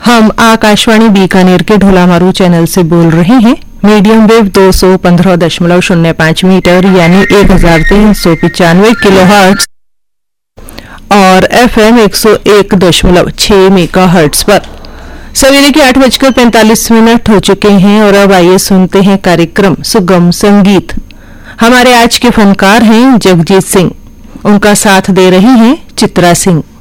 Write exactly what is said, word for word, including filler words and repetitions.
हम आकाशवाणी बीकानेर के ढोलामारू चैनल से बोल रहे हैं। मीडियम वेव दो सौ पंद्रह दशमलव शून्य पाँच मीटर यानी एक हजार तीन सौ पिचानवे किलो हर्ट्ज और एफएम एक सौ एक दशमलव छह मेगा हर्ट्ज पर सवेरे के आठ बजकर पैंतालीस मिनट हो चुके हैं और अब आइए सुनते हैं कार्यक्रम सुगम संगीत। हमारे आज के फनकार हैं जगजीत सिंह, उनका साथ दे रही हैं चित्रा सिंह।